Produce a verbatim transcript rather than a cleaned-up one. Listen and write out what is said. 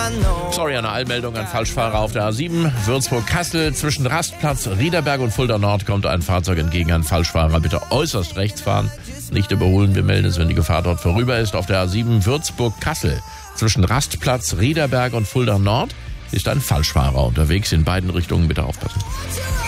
Sorry, eine Eilmeldung an Falschfahrer auf der A sieben. Würzburg-Kassel zwischen Rastplatz, Riederberg und Fulda Nord kommt ein Fahrzeug entgegen. Ein Falschfahrer bitte äußerst rechts fahren. Nicht überholen, wir melden es, wenn die Gefahr dort vorüber ist. Auf der A sieben Würzburg-Kassel zwischen Rastplatz, Riederberg und Fulda Nord ist ein Falschfahrer unterwegs. In beiden Richtungen bitte aufpassen.